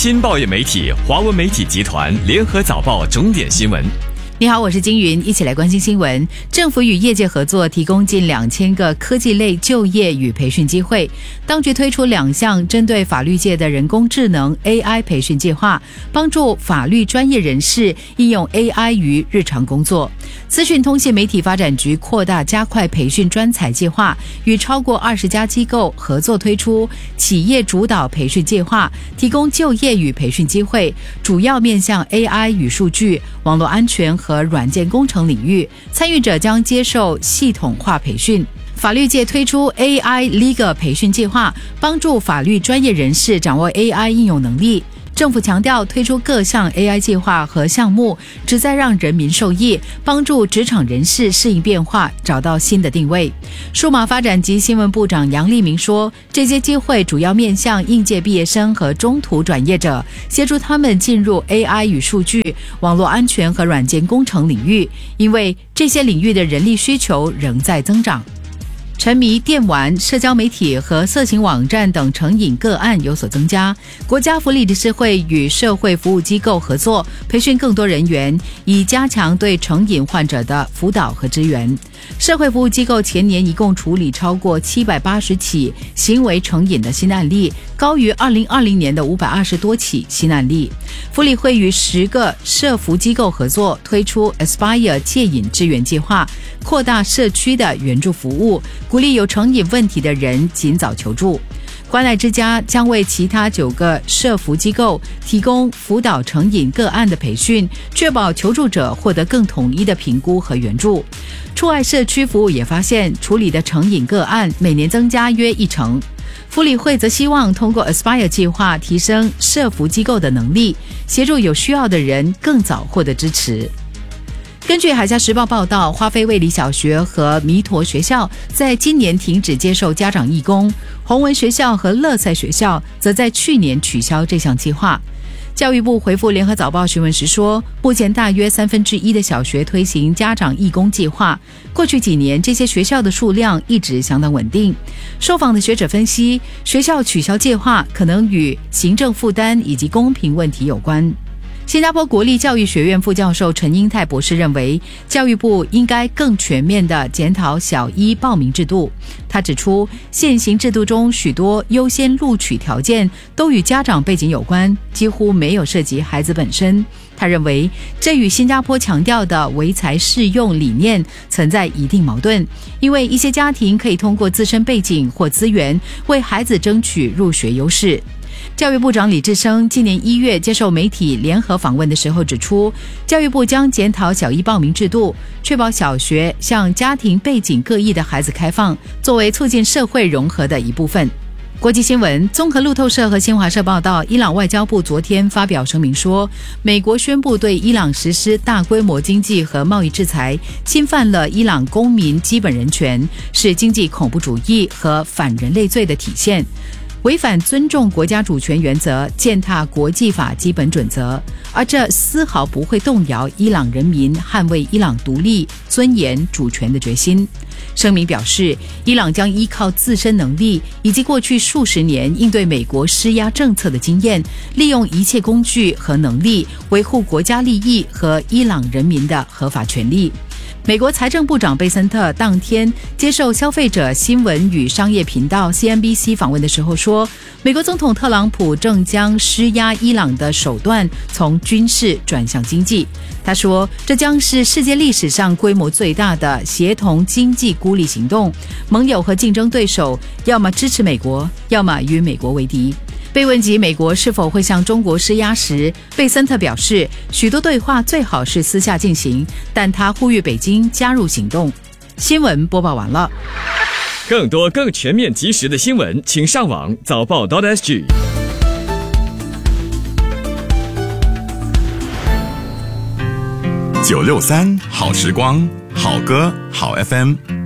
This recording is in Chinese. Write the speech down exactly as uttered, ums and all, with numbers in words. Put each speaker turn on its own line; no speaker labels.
新报业媒体华文媒体集团联合早报重点新闻。
你好，我是金云，一起来关心新闻。政府与业界合作，提供近两千个科技类就业与培训机会。当局推出两项针对法律界的人工智能 A I 培训计划，帮助法律专业人士应用 A I 于日常工作。资讯通信媒体发展局扩大加快培训专才计划，与超过二十家机构合作推出企业主导培训计划，提供就业与培训机会，主要面向 A I 与数据、网络安全和和软件工程领域，参与者将接受系统化培训。法律界推出 A I Legal 培训计划，帮助法律专业人士掌握 A I 应用能力。政府强调，推出各项 A I 计划和项目，旨在让人民受益，帮助职场人士适应变化，找到新的定位。数码发展及新闻部长杨立明说，这些机会主要面向应届毕业生和中途转业者，协助他们进入 A I 与数据、网络安全和软件工程领域，因为这些领域的人力需求仍在增长。沉迷电玩、社交媒体和色情网站等成瘾个案有所增加。国家福利理事会与社会服务机构合作，培训更多人员，以加强对成瘾患者的辅导和支援。社会服务机构前年一共处理超过七百八十起行为成瘾的新案例，高于二零二零年的五百二十多起新案例。福利会与十个社福机构合作，推出 Aspire 戒瘾支援计划，扩大社区的援助服务，鼓励有成瘾问题的人尽早求助。关爱之家将为其他九个社福机构提供辅导成瘾个案的培训，确保求助者获得更统一的评估和援助。触爱社区服务也发现，处理的成瘾个案每年增加约一成。福利会则希望通过 Aspire 计划提升社福机构的能力，协助有需要的人更早获得支持。根据海峡时报报道，花飞卫理小学和弥陀学校在今年停止接受家长义工，洪文学校和乐赛学校则在去年取消这项计划。教育部回复联合早报询问时说，目前大约三分之一的小学推行家长义工计划，过去几年这些学校的数量一直相当稳定。受访的学者分析，学校取消计划可能与行政负担以及公平问题有关。新加坡国立教育学院副教授陈英泰博士认为，教育部应该更全面地检讨小一报名制度。他指出，现行制度中许多优先录取条件都与家长背景有关，几乎没有涉及孩子本身。他认为，这与新加坡强调的唯才适用理念存在一定矛盾，因为一些家庭可以通过自身背景或资源为孩子争取入学优势。教育部长李志生今年一月接受媒体联合访问的时候指出，教育部将检讨小一报名制度，确保小学向家庭背景各异的孩子开放，作为促进社会融合的一部分。国际新闻，综合路透社和新华社报道，伊朗外交部昨天发表声明说，美国宣布对伊朗实施大规模经济和贸易制裁，侵犯了伊朗公民基本人权，是经济恐怖主义和反人类罪的体现，违反尊重国家主权原则，践踏国际法基本准则，而这丝毫不会动摇伊朗人民捍卫伊朗独立、尊严、主权的决心。声明表示，伊朗将依靠自身能力以及过去数十年应对美国施压政策的经验，利用一切工具和能力维护国家利益和伊朗人民的合法权利。美国财政部长贝森特当天接受消费者新闻与商业频道 C N B C 访问的时候说，美国总统特朗普正将施压伊朗的手段从军事转向经济。他说，这将是世界历史上规模最大的协同经济孤立行动，盟友和竞争对手要么支持美国，要么与美国为敌。被问及美国是否会向中国施压时，贝森特表示，许多对话最好是私下进行，但他呼吁北京加入行动。新闻播报完了。
更多更全面及时的新闻，请上网早报 .sg。
九六三好时光，好歌好 F M。